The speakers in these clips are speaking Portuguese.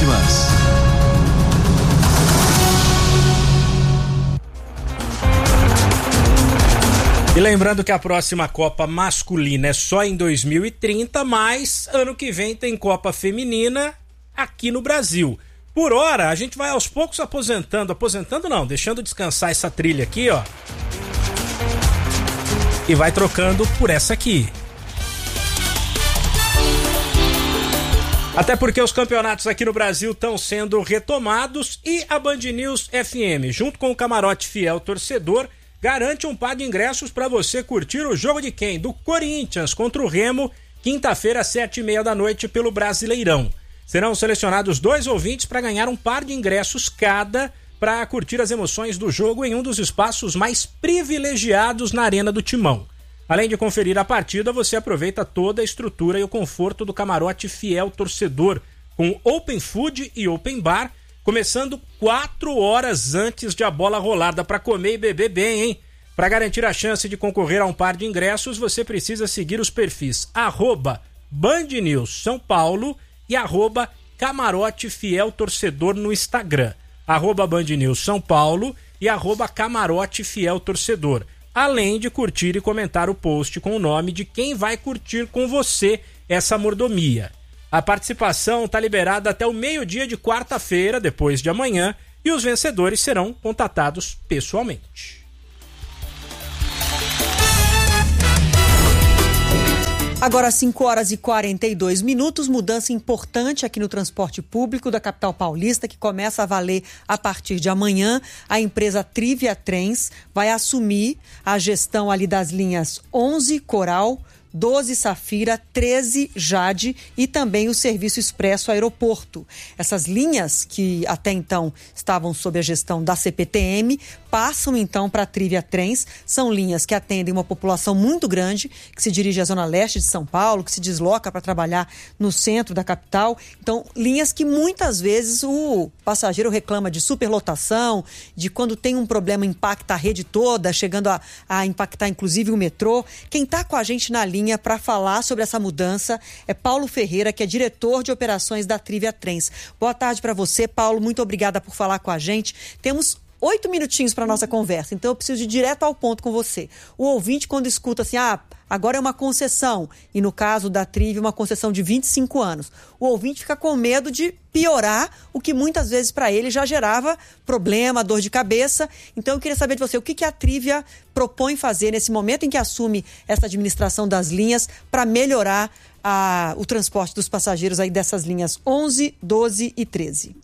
próximas. E lembrando que a próxima Copa masculina é só em 2030, mas ano que vem tem Copa feminina aqui no Brasil. Por hora, a gente vai aos poucos aposentando não, deixando descansar essa trilha aqui, ó. E vai trocando por essa aqui. Até porque os campeonatos aqui no Brasil estão sendo retomados e a Band News FM, junto com o Camarote Fiel Torcedor, garante um par de ingressos para você curtir o jogo de quem? Do Corinthians contra o Remo, quinta-feira às 7h30 da noite pelo Brasileirão. Serão selecionados 2 ouvintes para ganhar um par de ingressos cada para curtir as emoções do jogo em um dos espaços mais privilegiados na Arena do Timão. Além de conferir a partida, você aproveita toda a estrutura e o conforto do Camarote Fiel Torcedor, com Open Food e Open Bar, começando 4 horas antes de a bola rolar. Dá pra comer e beber bem, hein? Para garantir a chance de concorrer a um par de ingressos, você precisa seguir os perfis @Band News São Paulo e @Camarote Fiel Torcedor no Instagram. @Band News São Paulo e @Camarote Fiel Torcedor. Além de curtir e comentar o post com o nome de quem vai curtir com você essa mordomia. A participação está liberada até o meio-dia de quarta-feira, depois de amanhã, e os vencedores serão contatados pessoalmente. Agora 5h42, mudança importante aqui no transporte público da capital paulista, que começa a valer a partir de amanhã. A empresa Trivia Trens vai assumir a gestão ali das linhas 11 Coral, 12 Safira, 13 Jade e também o Serviço Expresso Aeroporto. Essas linhas que até então estavam sob a gestão da CPTM passam então para a Trivia Trens. São linhas que atendem uma população muito grande, que se dirige à zona leste de São Paulo, que se desloca para trabalhar no centro da capital. Então, linhas que muitas vezes o passageiro reclama de superlotação, de quando tem um problema impacta a rede toda, chegando a impactar inclusive o metrô. Quem está com a gente na linha para falar sobre essa mudança é Paulo Ferreira, que é diretor de operações da Trivia Trens. Boa tarde para você, Paulo. Muito obrigada por falar com a gente. Temos 8 minutinhos para nossa conversa, então eu preciso ir direto ao ponto com você. O ouvinte, quando escuta assim, agora é uma concessão, e no caso da Trivia, uma concessão de 25 anos, o ouvinte fica com medo de piorar o que muitas vezes para ele já gerava problema, dor de cabeça. Então eu queria saber de você, o que a Trivia propõe fazer nesse momento em que assume essa administração das linhas para melhorar o transporte dos passageiros aí dessas linhas 11, 12 e 13.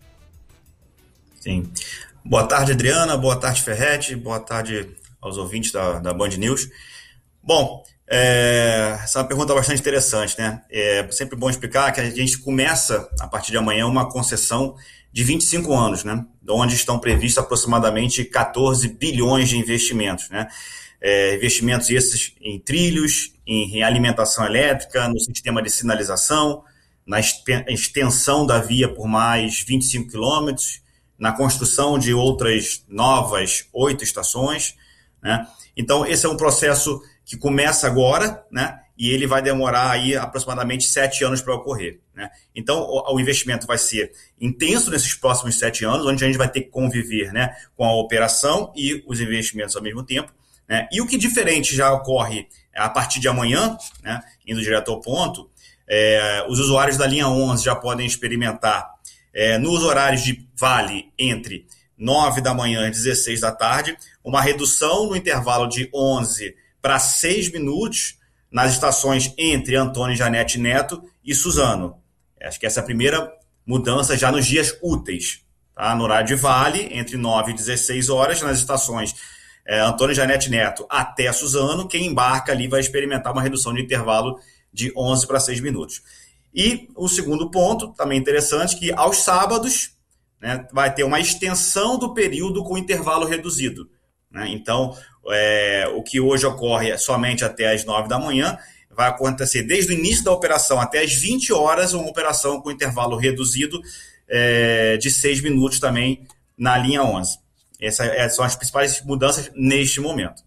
Sim. Boa tarde, Adriana. Boa tarde, Ferretti. Boa tarde aos ouvintes da Band News. Bom, essa é uma pergunta bastante interessante, né? É sempre bom explicar que a gente começa, a partir de amanhã, uma concessão de 25 anos, né? Onde estão previstos aproximadamente 14 bilhões de investimentos, né? Investimentos esses em trilhos, em alimentação elétrica, no sistema de sinalização, na extensão da via por mais 25 quilômetros, na construção de outras novas 8 estações, né? Então, esse é um processo que começa agora, né? E ele vai demorar aí aproximadamente 7 anos para ocorrer, né? Então, o investimento vai ser intenso nesses próximos 7 anos, onde a gente vai ter que conviver, né, com a operação e os investimentos ao mesmo tempo, né? E o que diferente já ocorre a partir de amanhã, né, indo direto ao ponto, os usuários da linha 11 já podem experimentar nos horários de vale entre 9 da manhã e 16 da tarde, uma redução no intervalo de 11 para 6 minutos nas estações entre Antônio Janete Neto e Suzano. Acho que essa é a primeira mudança já nos dias úteis, tá? No horário de vale, entre 9 e 16 horas, nas estações Antônio Janete Neto até Suzano, quem embarca ali vai experimentar uma redução de intervalo de 11 para 6 minutos. E o segundo ponto, também interessante, que aos sábados, né, vai ter uma extensão do período com intervalo reduzido, né? Então, o que hoje ocorre somente até as 9 da manhã, vai acontecer desde o início da operação até as 20 horas, uma operação com intervalo reduzido de 6 minutos também na linha 11. Essas são as principais mudanças neste momento.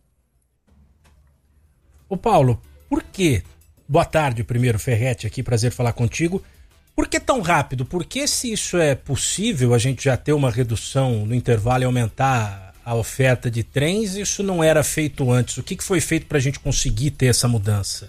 Ô Paulo, por quê? Boa tarde, primeiro, Ferretti aqui, prazer falar contigo. Por que tão rápido? Porque se isso é possível, a gente já ter uma redução no intervalo e aumentar a oferta de trens, isso não era feito antes. O que foi feito para a gente conseguir ter essa mudança?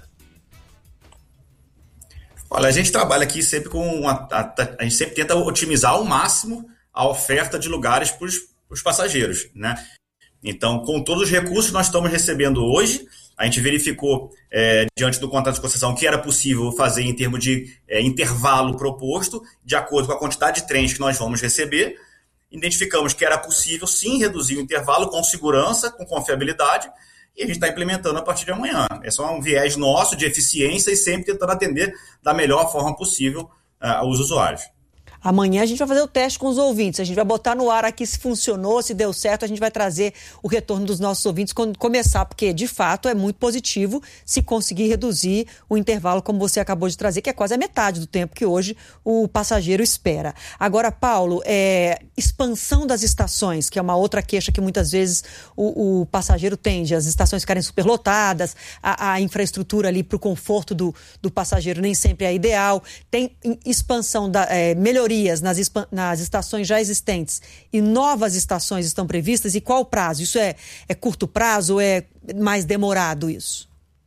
Olha, a gente trabalha aqui sempre a gente sempre tenta otimizar ao máximo a oferta de lugares para os passageiros, né? Então, com todos os recursos que nós estamos recebendo hoje, a gente verificou, diante do contrato de concessão, que era possível fazer em termos de intervalo proposto, de acordo com a quantidade de trens que nós vamos receber. Identificamos que era possível, sim, reduzir o intervalo com segurança, com confiabilidade, e a gente está implementando a partir de amanhã. Esse é um viés nosso de eficiência e sempre tentando atender da melhor forma possível os usuários. Amanhã a gente vai fazer o teste com os ouvintes. A gente vai botar no ar aqui se funcionou, se deu certo. A gente vai trazer o retorno dos nossos ouvintes quando começar, porque, de fato, é muito positivo se conseguir reduzir o intervalo, como você acabou de trazer, que é quase a metade do tempo que hoje o passageiro espera. Agora, Paulo, expansão das estações, que é uma outra queixa que muitas vezes o passageiro tem, de as estações ficarem superlotadas, a infraestrutura ali para o conforto do passageiro nem sempre é ideal. Tem expansão, melhoria nas estações já existentes e novas estações estão previstas? E qual o prazo? Isso é curto prazo ou é mais demorado isso?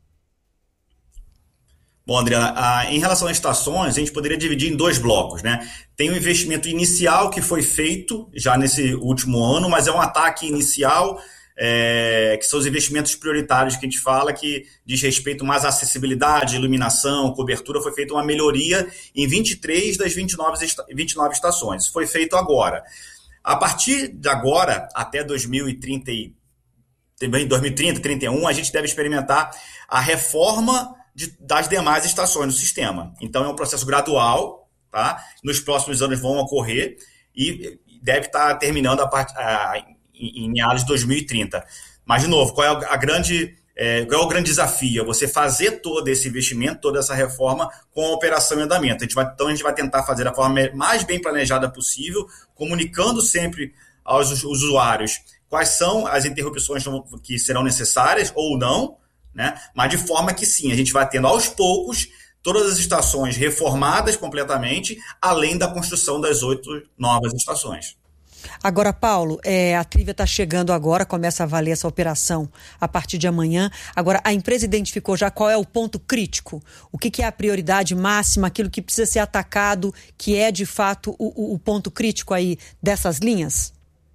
Bom, Adriana, em relação às estações, a gente poderia dividir em 2 blocos, né? Tem o investimento inicial que foi feito já nesse último ano, mas é um ataque inicial, que são os investimentos prioritários que a gente fala, que diz respeito mais à acessibilidade, iluminação, cobertura. Foi feita uma melhoria em 23 das 29 estações. Isso foi feito agora. A partir de agora, até 2030, 2031, a gente deve experimentar a reforma das demais estações do sistema. Então, é um processo gradual, tá? Nos próximos anos vão ocorrer e deve estar terminando em meados de 2030. Mas, de novo, qual é o grande desafio? É você fazer todo esse investimento, toda essa reforma com a operação em andamento. Então, a gente vai tentar fazer da forma mais bem planejada possível, comunicando sempre aos usuários quais são as interrupções que serão necessárias ou não, né? Mas de forma que, sim, a gente vai tendo aos poucos todas as estações reformadas completamente, além da construção das 8 novas estações. Agora, Paulo, a Trívia está chegando agora, começa a valer essa operação a partir de amanhã. Agora, a empresa identificou já qual é o ponto crítico? O que é a prioridade máxima, aquilo que precisa ser atacado, que é, de fato, o ponto crítico aí dessas linhas?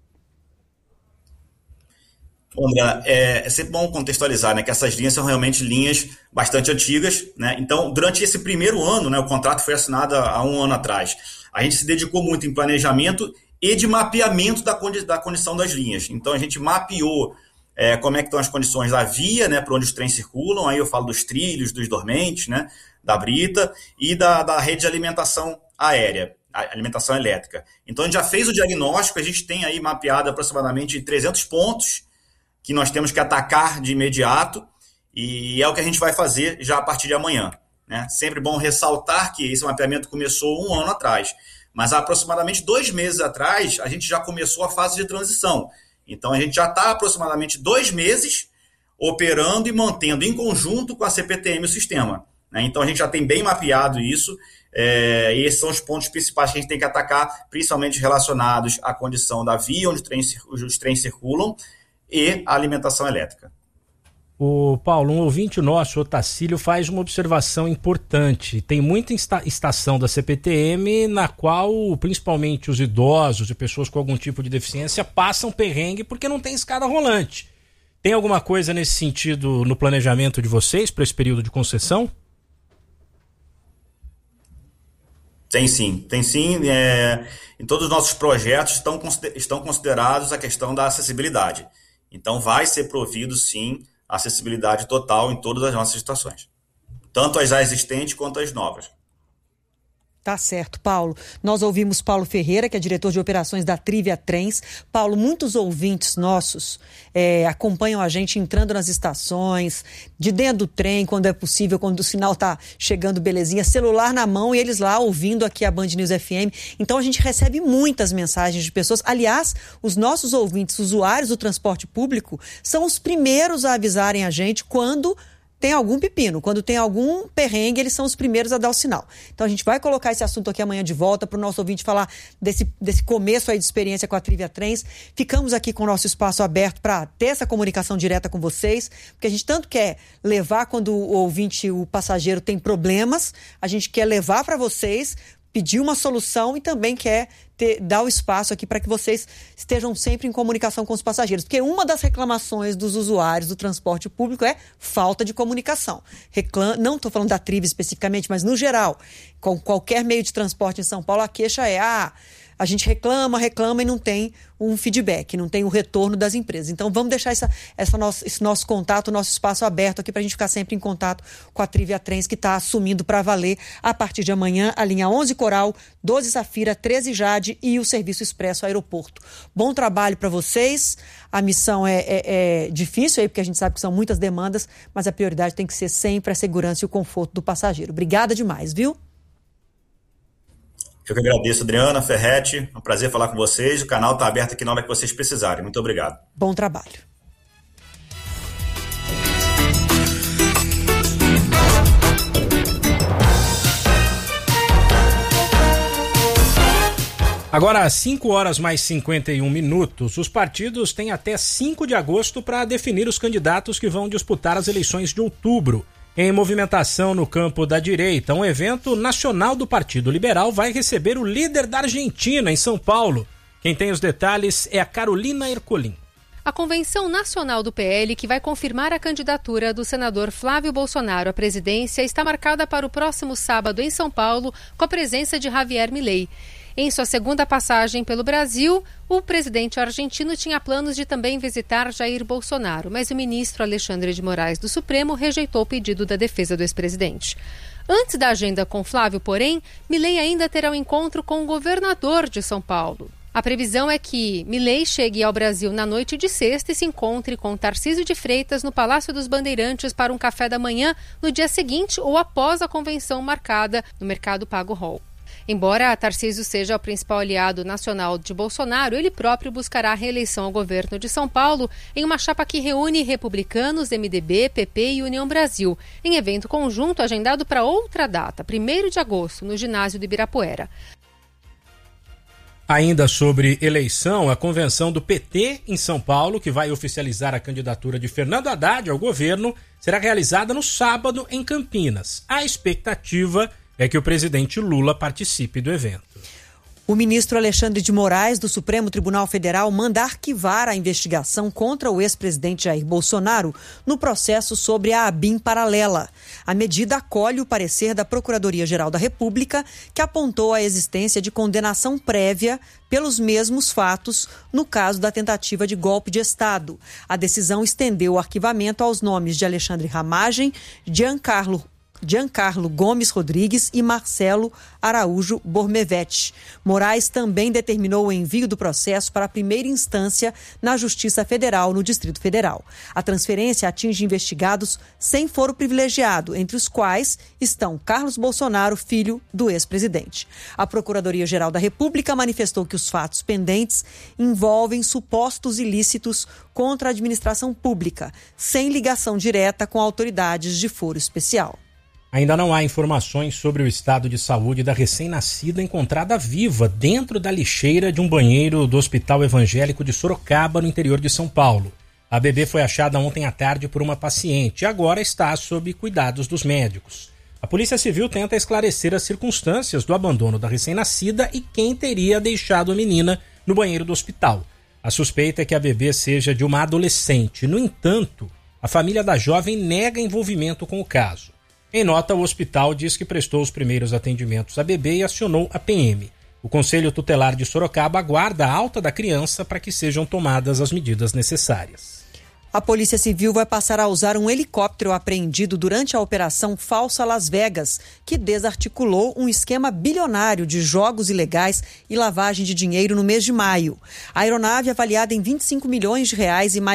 Bom, André, é sempre bom contextualizar, né, que essas linhas são realmente linhas bastante antigas, né? Então, durante esse primeiro ano, né, o contrato foi assinado há 1 ano atrás. A gente se dedicou muito em planejamento e de mapeamento da condição das linhas. Então, a gente mapeou como é que estão as condições da via, né, por onde os trens circulam. Aí eu falo dos trilhos, dos dormentes, né, da brita e da rede de alimentação aérea, alimentação elétrica. Então, a gente já fez o diagnóstico, a gente tem aí mapeado aproximadamente 300 pontos que nós temos que atacar de imediato, e é o que a gente vai fazer já a partir de amanhã, né? Sempre bom ressaltar que esse mapeamento começou 1 ano atrás, mas há aproximadamente 2 meses atrás a gente já começou a fase de transição. Então a gente já está aproximadamente 2 meses operando e mantendo em conjunto com a CPTM o sistema, né? Então a gente já tem bem mapeado isso, e esses são os pontos principais que a gente tem que atacar, principalmente relacionados à condição da via onde os trens circulam, e a alimentação elétrica. O Paulo, um ouvinte nosso, o Tacílio, faz uma observação importante. Tem muita estação da CPTM na qual, principalmente os idosos e pessoas com algum tipo de deficiência, passam perrengue porque não tem escada rolante. Tem alguma coisa nesse sentido no planejamento de vocês para esse período de concessão? Tem sim. Em todos os nossos projetos estão considerados a questão da acessibilidade. Então, vai ser provido, sim, acessibilidade total em todas as nossas estações. Tanto as já existentes quanto as novas. Tá certo, Paulo. Nós ouvimos Paulo Ferreira, que é diretor de operações da Trívia Trens. Paulo, muitos ouvintes nossos acompanham a gente entrando nas estações, de dentro do trem, quando é possível, quando o sinal tá chegando belezinha, celular na mão e eles lá ouvindo aqui a Band News FM. Então a gente recebe muitas mensagens de pessoas. Aliás, os nossos ouvintes, usuários do transporte público, são os primeiros a avisarem a gente quando tem algum pepino. Quando tem algum perrengue, eles são os primeiros a dar o sinal. Então a gente vai colocar esse assunto aqui amanhã de volta para o nosso ouvinte falar desse começo aí de experiência com a Trivia Trens. Ficamos aqui com o nosso espaço aberto para ter essa comunicação direta com vocês, porque a gente tanto quer levar quando o ouvinte, o passageiro tem problemas, a gente quer levar para vocês, pedir uma solução e também quer dar o espaço aqui para que vocês estejam sempre em comunicação com os passageiros. Porque uma das reclamações dos usuários do transporte público é falta de comunicação. Não estou falando da Trivia especificamente, mas no geral, com qualquer meio de transporte em São Paulo, a queixa é a gente reclama e não tem um feedback, não tem o retorno das empresas. Então vamos deixar esse nosso contato, nosso espaço aberto aqui para a gente ficar sempre em contato com a Trivia Trens, que está assumindo para valer a partir de amanhã a linha 11 Coral, 12 Safira, 13 Jade e o Serviço Expresso Aeroporto. Bom trabalho para vocês. A missão é difícil aí, porque a gente sabe que são muitas demandas, mas a prioridade tem que ser sempre a segurança e o conforto do passageiro. Obrigada demais, viu? Eu que agradeço, Adriana, Ferretti. É um prazer falar com vocês. O canal está aberto aqui na hora que vocês precisarem. Muito obrigado. Bom trabalho. Agora, às 5h mais 51, os partidos têm até 5 de agosto para definir os candidatos que vão disputar as eleições de outubro. Em movimentação no campo da direita, um evento nacional do Partido Liberal vai receber o líder da Argentina, em São Paulo. Quem tem os detalhes é a Carolina Ercolim. A Convenção Nacional do PL, que vai confirmar a candidatura do senador Flávio Bolsonaro à presidência, está marcada para o próximo sábado em São Paulo, com a presença de Javier Milei. Em sua segunda passagem pelo Brasil, o presidente argentino tinha planos de também visitar Jair Bolsonaro, mas o ministro Alexandre de Moraes do Supremo rejeitou o pedido da defesa do ex-presidente. Antes da agenda com Flávio, porém, Milei ainda terá um encontro com o governador de São Paulo. A previsão é que Milei chegue ao Brasil na noite de sexta e se encontre com Tarcísio de Freitas no Palácio dos Bandeirantes para um café da manhã no dia seguinte ou após a convenção marcada no Mercado Pago Hall. Embora Tarcísio seja o principal aliado nacional de Bolsonaro, ele próprio buscará a reeleição ao governo de São Paulo em uma chapa que reúne republicanos, MDB, PP e União Brasil, em evento conjunto agendado para outra data, 1º de agosto, no ginásio de Ibirapuera. Ainda sobre eleição, a convenção do PT em São Paulo, que vai oficializar a candidatura de Fernando Haddad ao governo, será realizada no sábado em Campinas. A expectativa é que o presidente Lula participe do evento. O ministro Alexandre de Moraes, do Supremo Tribunal Federal, manda arquivar a investigação contra o ex-presidente Jair Bolsonaro no processo sobre a ABIN paralela. A medida acolhe o parecer da Procuradoria-Geral da República, que apontou a existência de condenação prévia pelos mesmos fatos no caso da tentativa de golpe de Estado. A decisão estendeu o arquivamento aos nomes de Alexandre Ramagem, Giancarlo Gomes Rodrigues e Marcelo Araújo Bormevete. Moraes também determinou o envio do processo para a primeira instância na Justiça Federal, no Distrito Federal. A transferência atinge investigados sem foro privilegiado, entre os quais estão Carlos Bolsonaro, filho do ex-presidente. A Procuradoria-Geral da República manifestou que os fatos pendentes envolvem supostos ilícitos contra a administração pública, sem ligação direta com autoridades de foro especial. Ainda não há informações sobre o estado de saúde da recém-nascida encontrada viva dentro da lixeira de um banheiro do Hospital Evangélico de Sorocaba, no interior de São Paulo. A bebê foi achada ontem à tarde por uma paciente e agora está sob cuidados dos médicos. A Polícia Civil tenta esclarecer as circunstâncias do abandono da recém-nascida e quem teria deixado a menina no banheiro do hospital. A suspeita é que a bebê seja de uma adolescente. No entanto, a família da jovem nega envolvimento com o caso. Em nota, o hospital diz que prestou os primeiros atendimentos à bebê e acionou a PM. O Conselho Tutelar de Sorocaba aguarda a alta da criança para que sejam tomadas as medidas necessárias. A Polícia Civil vai passar a usar um helicóptero apreendido durante a Operação Falsa Las Vegas, que desarticulou um esquema bilionário de jogos ilegais e lavagem de dinheiro no mês de maio. A aeronave, avaliada em R$25 milhões e mais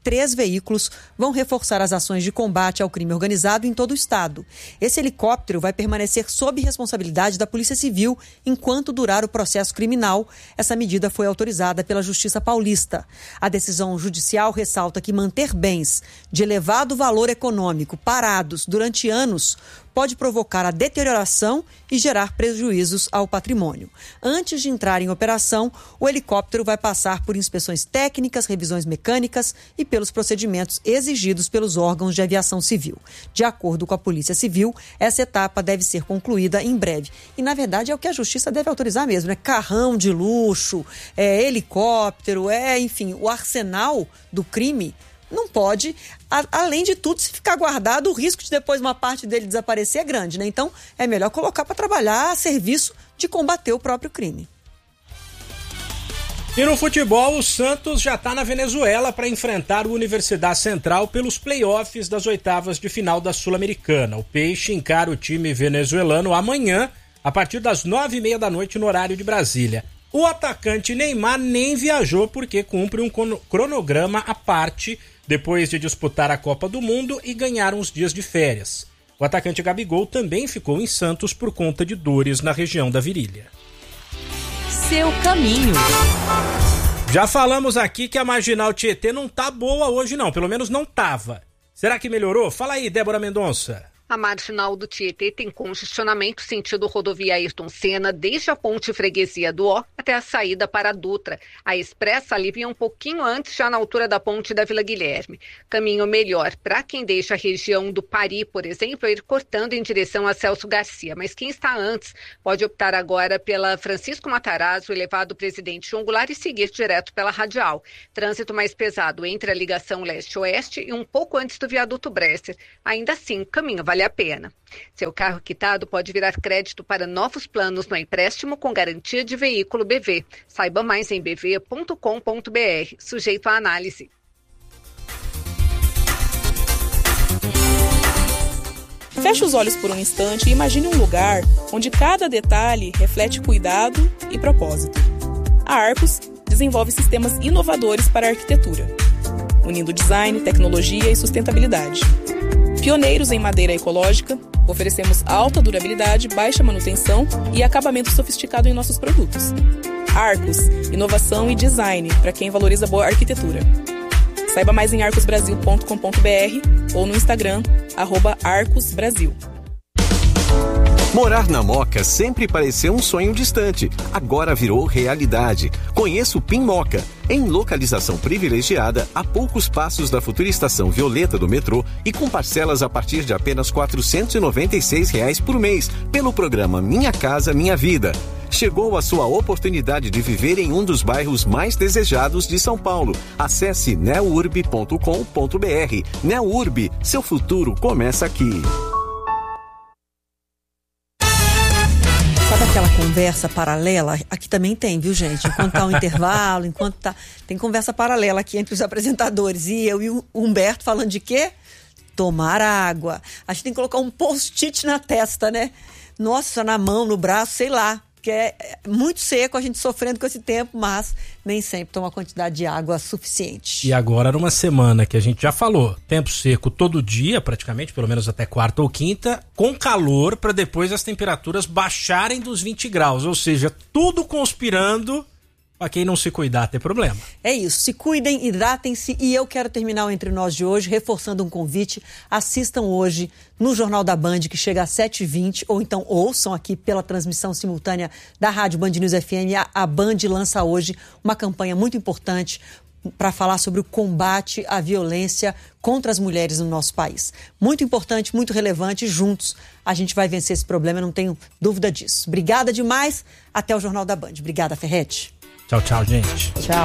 3 veículos vão reforçar as ações de combate ao crime organizado em todo o estado. Esse helicóptero vai permanecer sob responsabilidade da Polícia Civil enquanto durar o processo criminal. Essa medida foi autorizada pela Justiça Paulista. A decisão judicial ressalta que manter bens de elevado valor econômico parados durante anos pode provocar a deterioração e gerar prejuízos ao patrimônio. Antes de entrar em operação, o helicóptero vai passar por inspeções técnicas, revisões mecânicas e pelos procedimentos exigidos pelos órgãos de aviação civil. De acordo com a Polícia Civil, essa etapa deve ser concluída em breve. E, na verdade, é o que a Justiça deve autorizar mesmo, né? Carrão de luxo, helicóptero, enfim, o arsenal do crime. Não pode, além de tudo, se ficar guardado, o risco de depois uma parte dele desaparecer é grande, né? Então, é melhor colocar para trabalhar a serviço de combater o próprio crime. E no futebol, o Santos já está na Venezuela para enfrentar o Universidade Central pelos playoffs das oitavas de final da Sul-Americana. O Peixe encara o time venezuelano amanhã, a partir das 9h30 da noite no horário de Brasília. O atacante Neymar nem viajou porque cumpre um cronograma à parte depois de disputar a Copa do Mundo e ganhar uns dias de férias. O atacante Gabigol também ficou em Santos por conta de dores na região da virilha. Seu caminho. Já falamos aqui que a Marginal Tietê não tá boa hoje não, pelo menos não tava. Será que melhorou? Fala aí, Débora Mendonça. A marginal do Tietê tem congestionamento sentido rodovia Ayrton Senna, desde a ponte Freguesia do Ó até a saída para a Dutra. A expressa alivia um pouquinho antes, já na altura da ponte da Vila Guilherme. Caminho melhor para quem deixa a região do Pari, por exemplo, ir cortando em direção a Celso Garcia. Mas quem está antes pode optar agora pela Francisco Matarazzo, elevado Presidente João Goulart e seguir direto pela Radial. Trânsito mais pesado entre a ligação leste-oeste e um pouco antes do viaduto Bresser. Ainda assim, caminho vale a pena. Seu carro quitado pode virar crédito para novos planos no empréstimo com garantia de veículo BV. Saiba mais em bv.com.br, sujeito à análise. Feche os olhos por um instante e imagine um lugar onde cada detalhe reflete cuidado e propósito. A Arcos desenvolve sistemas inovadores para a arquitetura, unindo design, tecnologia e sustentabilidade. Pioneiros em madeira ecológica, oferecemos alta durabilidade, baixa manutenção e acabamento sofisticado em nossos produtos. Arcos, inovação e design para quem valoriza boa arquitetura. Saiba mais em arcosbrasil.com.br ou no Instagram, @arcosbrasil. Morar na Moca sempre pareceu um sonho distante, agora virou realidade. Conheça o PIN Moca, em localização privilegiada, a poucos passos da futura estação Violeta do metrô e com parcelas a partir de apenas R$ 496 por mês, pelo programa Minha Casa Minha Vida. Chegou a sua oportunidade de viver em um dos bairros mais desejados de São Paulo. Acesse neurb.com.br. Neurb, seu futuro começa aqui. Sabe aquela conversa paralela? Aqui também tem, viu, gente? Enquanto tá um intervalo, tem conversa paralela aqui entre os apresentadores. E eu e o Humberto falando de quê? Tomar água. A gente tem que colocar um post-it na testa, né? Nossa, na mão, no braço, sei lá. Porque é muito seco, a gente sofrendo com esse tempo, mas nem sempre toma uma quantidade de água suficiente. E agora, numa semana que a gente já falou, tempo seco todo dia, praticamente, pelo menos até quarta ou quinta, com calor, para depois as temperaturas baixarem dos 20 graus. Ou seja, tudo conspirando para quem não se cuidar ter problema. É isso, se cuidem, hidratem-se, e eu quero terminar o Entre Nós de hoje reforçando um convite. Assistam hoje no Jornal da Band, que chega às 7h20, ou então ouçam aqui pela transmissão simultânea da Rádio Band News FM. A Band lança hoje uma campanha muito importante para falar sobre o combate à violência contra as mulheres no nosso país. Muito importante, muito relevante, juntos a gente vai vencer esse problema, eu não tenho dúvida disso. Obrigada demais, até o Jornal da Band. Obrigada, Ferretti. Tchau, tchau, gente. Tchau.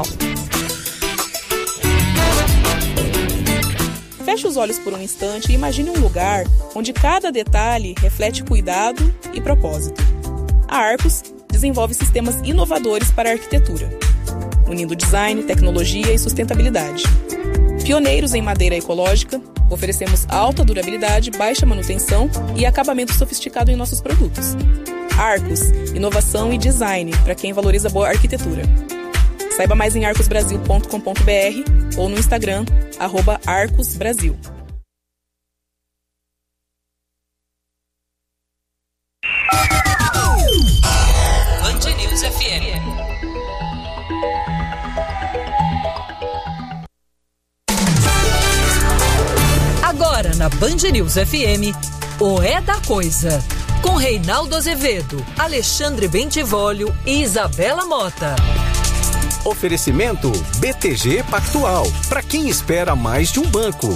Feche os olhos por um instante e imagine um lugar onde cada detalhe reflete cuidado e propósito. A Arcos desenvolve sistemas inovadores para a arquitetura, unindo design, tecnologia e sustentabilidade. Pioneiros em madeira ecológica, oferecemos alta durabilidade, baixa manutenção e acabamento sofisticado em nossos produtos. Arcos, inovação e design para quem valoriza boa arquitetura. Saiba mais em arcosbrasil.com.br ou no Instagram, @arcosbrasil. Band News FM. Agora na Band News FM, o É da Coisa, com Reinaldo Azevedo, Alexandre Bentivolio e Isabela Mota. Oferecimento BTG Pactual, para quem espera mais de um banco.